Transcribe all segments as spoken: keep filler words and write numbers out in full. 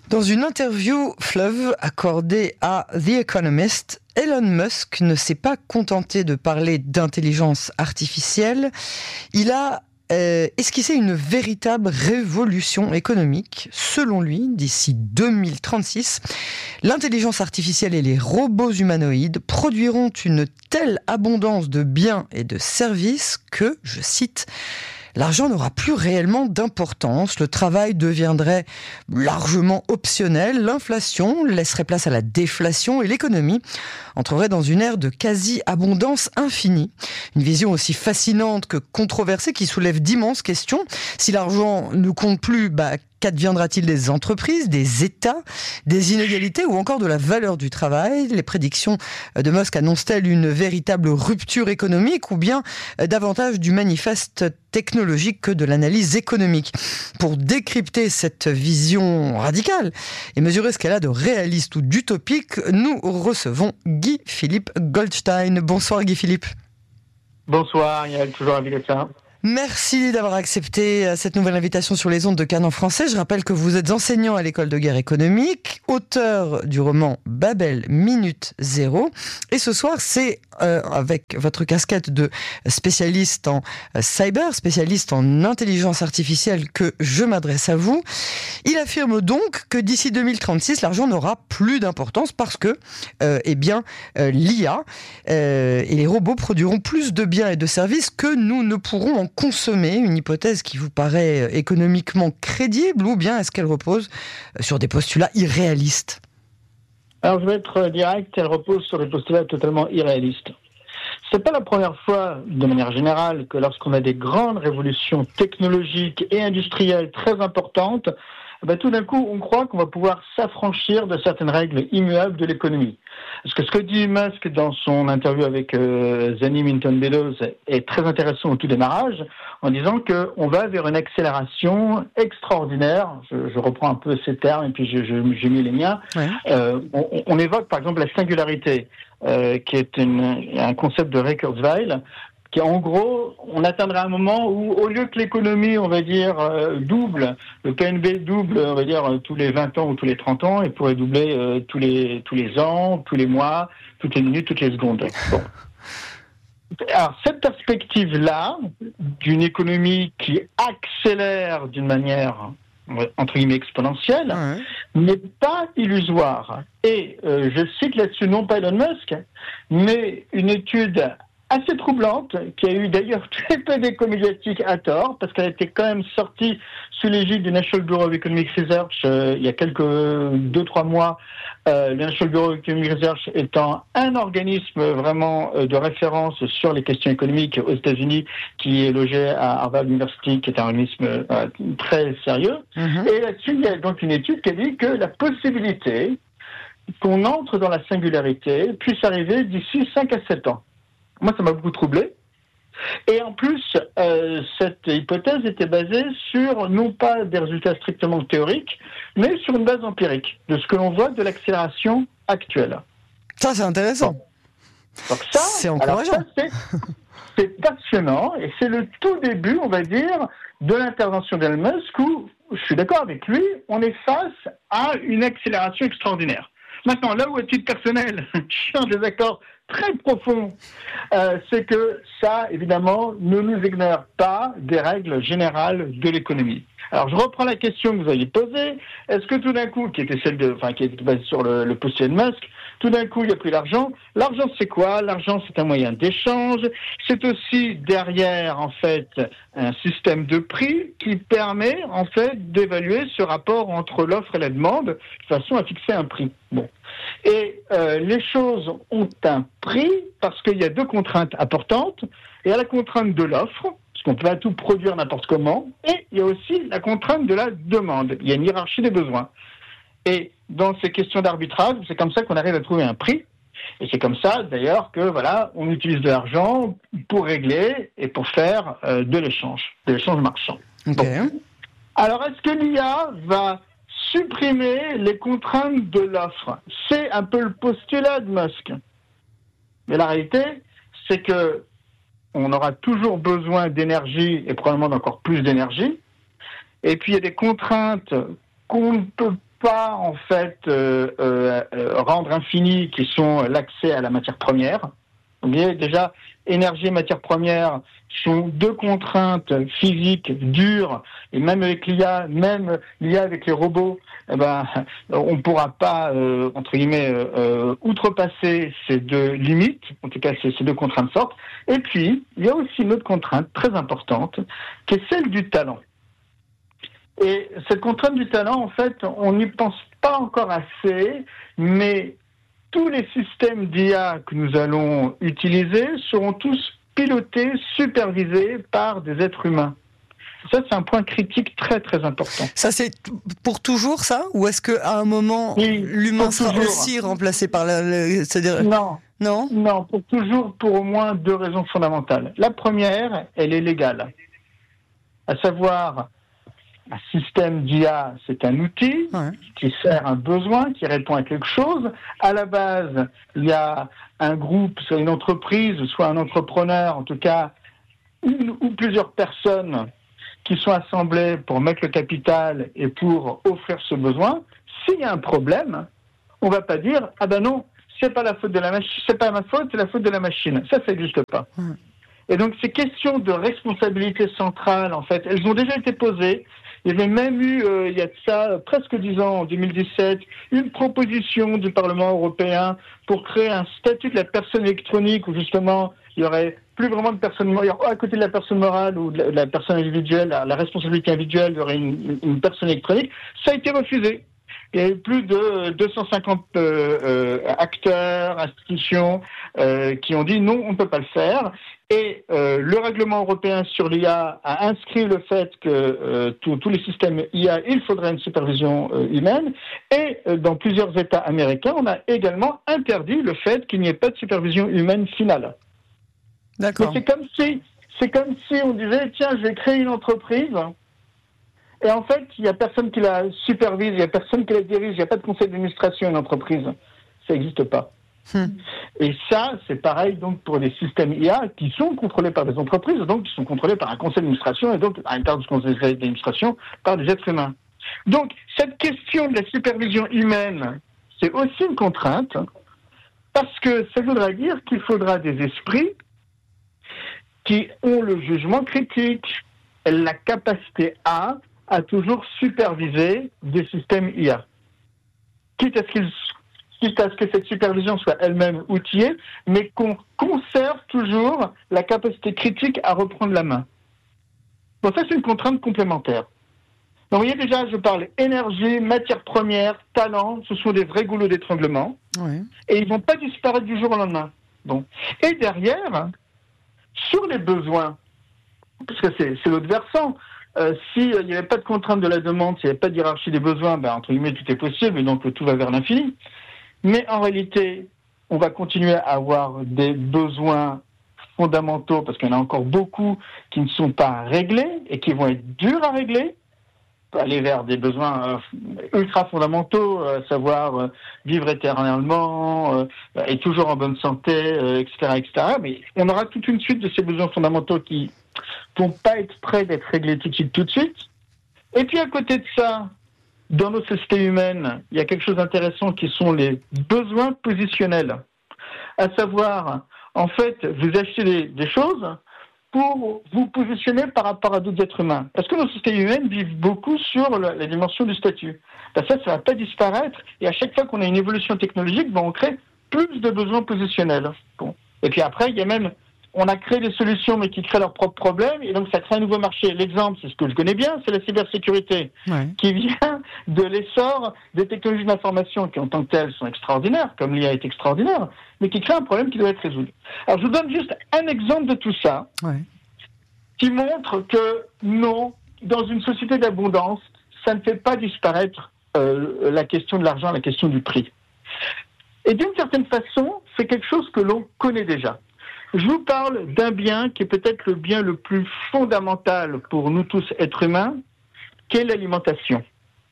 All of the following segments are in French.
Dans une interview fleuve accordée à The Economist, Elon Musk ne s'est pas contenté de parler d'intelligence artificielle. Il a euh, esquissé une véritable révolution économique. Selon lui, d'ici deux mille trente-six, l'intelligence artificielle et les robots humanoïdes produiront une telle abondance de biens et de services que, je cite, l'argent n'aura plus réellement d'importance, le travail deviendrait largement optionnel, l'inflation laisserait place à la déflation et l'économie entrerait dans une ère de quasi-abondance infinie. Une vision aussi fascinante que controversée qui soulève d'immenses questions. Si l'argent ne compte plus, bah, qu'adviendra-t-il des entreprises, des États, des inégalités ou encore de la valeur du travail? Les prédictions de Musk annoncent-elles une véritable rupture économique ou bien davantage du manifeste technologique que de l'analyse économique? Pour décrypter cette vision radicale et mesurer ce qu'elle a de réaliste ou d'utopique, nous recevons Guy-Philippe Goldstein. Bonsoir Guy-Philippe. Bonsoir, il y a toujours un ça. Merci d'avoir accepté cette nouvelle invitation sur les ondes de Cannes en français. Je rappelle que vous êtes enseignant à l'école de guerre économique, auteur du roman Babel Minute Zéro. Et ce soir, c'est euh, avec votre casquette de spécialiste en cyber, spécialiste en intelligence artificielle que je m'adresse à vous. Il affirme donc que d'ici deux mille trente-six, l'argent n'aura plus d'importance parce que euh, eh bien, euh, l'I A euh, et les robots produiront plus de biens et de services que nous ne pourrons en consommer. Une hypothèse qui vous paraît économiquement crédible ou bien est-ce qu'elle repose sur des postulats irréalistes? Alors je vais être direct, elle repose sur des postulats totalement irréalistes. C'est pas la première fois, de manière générale, que lorsqu'on a des grandes révolutions technologiques et industrielles très importantes, ben, tout d'un coup, on croit qu'on va pouvoir s'affranchir de certaines règles immuables de l'économie. Parce que ce que dit Musk dans son interview avec euh, Zanny Minton-Beddoes est très intéressant au tout démarrage, en disant qu'on va vers une accélération extraordinaire. Je, je reprends un peu ces termes et puis je, je, j'ai mis les miens. Ouais. Euh, on, on évoque par exemple la singularité, euh, qui est une, un concept de Ray Kurzweil, qui en gros, on atteindra un moment où, au lieu que l'économie, on va dire, euh, double, le P N B double, on va dire, euh, tous les vingt ans ou tous les trente ans, il pourrait doubler euh, tous les tous les ans, tous les mois, toutes les minutes, toutes les secondes. Bon. Alors, cette perspective-là, d'une économie qui accélère d'une manière, entre guillemets, exponentielle, ouais. n'est pas illusoire. Et euh, je cite là-dessus, non pas Elon Musk, mais une étude assez troublante, qui a eu d'ailleurs très peu d'écho médiatique à tort, parce qu'elle était quand même sortie sous l'égide du National Bureau of Economic Research euh, il y a quelques deux trois mois. Euh, le National Bureau of Economic Research étant un organisme vraiment euh, de référence sur les questions économiques aux États-Unis, qui est logé à Harvard University, qui est un organisme euh, très sérieux. Mm-hmm. Et là-dessus, il y a donc une étude qui a dit que la possibilité qu'on entre dans la singularité puisse arriver d'ici cinq à sept ans. Moi, ça m'a beaucoup troublé. Et en plus, euh, cette hypothèse était basée sur, non pas des résultats strictement théoriques, mais sur une base empirique, de ce que l'on voit de l'accélération actuelle. Ça, c'est intéressant. Donc ça, c'est encourageant. Alors ça, c'est, c'est passionnant, et c'est le tout début, on va dire, de l'intervention d'Elon Musk, où, je suis d'accord avec lui, on est face à une accélération extraordinaire. Maintenant, là où, à titre personnel, je suis en désaccord très profond, euh, c'est que ça, évidemment, ne nous exonère pas des règles générales de l'économie. Alors, je reprends la question que vous aviez posée. Est-ce que tout d'un coup, qui était celle de, enfin, qui était basée sur le, le postulat de Musk, tout d'un coup, il n'y a plus d'argent. L'argent, c'est quoi? L'argent, c'est un moyen d'échange. C'est aussi derrière, en fait, un système de prix qui permet, en fait, d'évaluer ce rapport entre l'offre et la demande de façon à fixer un prix. Bon. Et euh, les choses ont un prix parce qu'il y a deux contraintes importantes. Il y a la contrainte de l'offre, parce qu'on peut pas tout produire n'importe comment, et il y a aussi la contrainte de la demande. Il y a une hiérarchie des besoins. Et dans ces questions d'arbitrage, c'est comme ça qu'on arrive à trouver un prix. Et c'est comme ça, d'ailleurs, que voilà, on utilise de l'argent pour régler et pour faire euh, de l'échange, de l'échange marchand. Okay. Bon. Alors, est-ce que l'I A va supprimer les contraintes de l'offre? C'est un peu le postulat de Musk. Mais la réalité, c'est que on aura toujours besoin d'énergie et probablement d'encore plus d'énergie. Et puis, il y a des contraintes qu'on ne peut pas en fait euh, euh, rendre infini, qui sont l'accès à la matière première. Vous voyez, déjà, énergie et matière première sont deux contraintes physiques dures, et même avec l'I A, même l'I A avec les robots, eh ben, on ne pourra pas, euh, entre guillemets, euh, outrepasser ces deux limites, en tout cas ces, ces deux contraintes fortes. Et puis, il y a aussi une autre contrainte très importante, qui est celle du talent. Et cette contrainte du talent, en fait, on n'y pense pas encore assez, mais tous les systèmes d'I A que nous allons utiliser seront tous pilotés, supervisés par des êtres humains. Ça, c'est un point critique très, très important. Ça, c'est pour toujours, ça ? Ou est-ce qu'à un moment, oui, l'humain sera toujours aussi remplacé par la... la c'est-à-dire... Non. Non ? Non, pour toujours, pour au moins deux raisons fondamentales. La première, elle est légale. À savoir... Un système d'I A, c'est un outil ouais. qui sert un besoin, qui répond à quelque chose. À la base, il y a un groupe, soit une entreprise, soit un entrepreneur, en tout cas, une ou plusieurs personnes qui sont assemblées pour mettre le capital et pour offrir ce besoin. S'il y a un problème, on ne va pas dire « Ah ben non, c'est pas la faute de la machine, c'est pas ma faute, c'est la faute de la machine. » Ça, ça n'existe pas. Ouais. Et donc, ces questions de responsabilité centrale, en fait, elles ont déjà été posées. Il y avait même eu, euh, il y a de ça presque dix ans, en deux mille dix-sept, une proposition du Parlement européen pour créer un statut de la personne électronique où justement il y aurait plus vraiment de personne morale, à côté de la personne morale ou de la, de la personne individuelle, la, la responsabilité individuelle, il y aurait une, une personne électronique. Ça a été refusé. Il y a eu plus de deux cent cinquante euh, euh, acteurs, institutions euh, qui ont dit non, on ne peut pas le faire. Et euh, le règlement européen sur l'I A a inscrit le fait que euh, tous les systèmes I A, il faudrait une supervision euh, humaine. Et euh, dans plusieurs États américains, on a également interdit le fait qu'il n'y ait pas de supervision humaine finale. D'accord. Mais c'est comme si, c'est comme si on disait, tiens, je vais créer une entreprise. Et en fait, il n'y a personne qui la supervise, il n'y a personne qui la dirige, il n'y a pas de conseil d'administration à une entreprise. Ça n'existe pas. Hmm. Et ça, c'est pareil donc pour les systèmes I A qui sont contrôlés par des entreprises, donc qui sont contrôlés par un conseil d'administration et donc à l'intérieur du conseil d'administration par des êtres humains. Donc, cette question de la supervision humaine, c'est aussi une contrainte parce que ça voudra dire qu'il faudra des esprits qui ont le jugement critique, la capacité à à toujours superviser des systèmes I A. Quitte à ce qu'ils, quitte à ce que cette supervision soit elle-même outillée, mais qu'on conserve toujours la capacité critique à reprendre la main. Bon, ça, c'est une contrainte complémentaire. Donc, vous voyez déjà, je parle énergie, matière première, talent, ce sont des vrais goulots d'étranglement. Oui. Et ils ne vont pas disparaître du jour au lendemain. Bon. Et derrière, sur les besoins, parce que c'est, c'est l'autre versant, Euh, s'il n'y avait pas de contrainte de la demande, s'il n'y avait pas de hiérarchie des besoins, ben, entre guillemets, tout est possible, et donc tout va vers l'infini. Mais en réalité, on va continuer à avoir des besoins fondamentaux, parce qu'il y en a encore beaucoup qui ne sont pas réglés, et qui vont être durs à régler. On peut aller vers des besoins euh, ultra fondamentaux, à savoir euh, vivre éternellement, euh, et toujours en bonne santé, euh, et cetera, et cetera. Mais on aura toute une suite de ces besoins fondamentaux qui ne vont pas être prêts d'être réglés tout de suite, tout de suite. Et puis à côté de ça, dans nos sociétés humaines, il y a quelque chose d'intéressant qui sont les besoins positionnels. À savoir, en fait, vous achetez des, des choses pour vous positionner par rapport à d'autres êtres humains. Parce que nos sociétés humaines vivent beaucoup sur la, la dimension du statut. Ben ça, ça ne va pas disparaître. Et à chaque fois qu'on a une évolution technologique, ben on crée plus de besoins positionnels. Bon. Et puis après, il y a même... On a créé des solutions, mais qui créent leurs propres problèmes, et donc ça crée un nouveau marché. L'exemple, c'est ce que je connais bien, c'est la cybersécurité, ouais. qui vient de l'essor des technologies de l'information, qui en tant que telles sont extraordinaires, comme l'I A est extraordinaire, mais qui crée un problème qui doit être résolu. Alors je vous donne juste un exemple de tout ça, ouais. qui montre que non, dans une société d'abondance, ça ne fait pas disparaître euh, la question de l'argent, la question du prix. Et d'une certaine façon, c'est quelque chose que l'on connaît déjà. Je vous parle d'un bien qui est peut-être le bien le plus fondamental pour nous tous, êtres humains, qui est l'alimentation.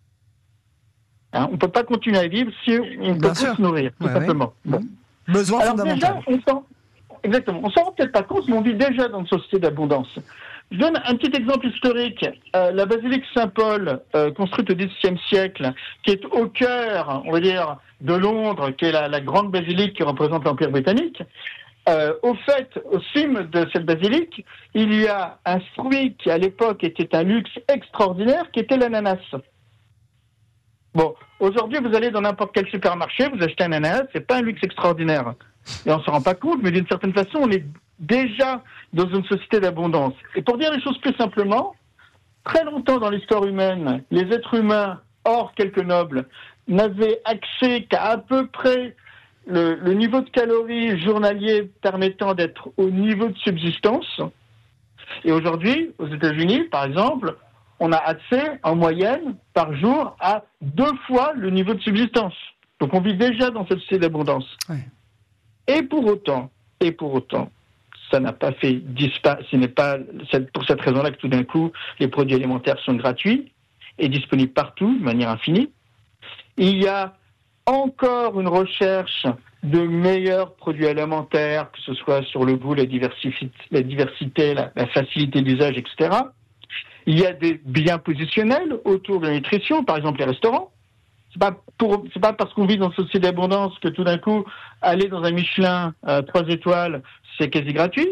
Hein, on ne peut pas continuer à vivre si on ne peut pas se nourrir, tout ouais, simplement. Ouais. Bon. Besoin Alors fondamental. Déjà, on s'en, exactement. On ne s'en rend peut-être pas compte, mais on vit déjà dans une société d'abondance. Je donne un petit exemple historique. Euh, la basilique Saint-Paul, euh, construite au dix-septième siècle, qui est au cœur, on va dire, de Londres, qui est la, la grande basilique qui représente l'Empire britannique. Euh, au fait, au cime de cette basilique, il y a un fruit qui, à l'époque, était un luxe extraordinaire, qui était l'ananas. Bon, aujourd'hui, vous allez dans n'importe quel supermarché, vous achetez un ananas, c'est pas un luxe extraordinaire. Et on ne se rend pas compte, mais d'une certaine façon, on est déjà dans une société d'abondance. Et pour dire les choses plus simplement, très longtemps dans l'histoire humaine, les êtres humains, hors quelques nobles, n'avaient accès qu'à à peu près le, le niveau de calories journalier permettant d'être au niveau de subsistance. Et aujourd'hui, aux États-Unis, par exemple, on a accès en moyenne par jour à deux fois le niveau de subsistance. Donc on vit déjà dans cette société d'abondance. Ouais. Et pour autant, et pour autant, ça n'a pas fait disparaître, ce n'est pas pour cette raison-là que tout d'un coup, les produits alimentaires sont gratuits et disponibles partout, de manière infinie. Il y a encore une recherche de meilleurs produits alimentaires, que ce soit sur le goût, la diversité, la, diversité, la, la facilité d'usage, et cetera. Il y a des biens positionnels autour de la nutrition, par exemple les restaurants. C'est pas pour, c'est pas parce qu'on vit dans une société d'abondance que tout d'un coup, aller dans un Michelin euh, trois étoiles, c'est quasi gratuit.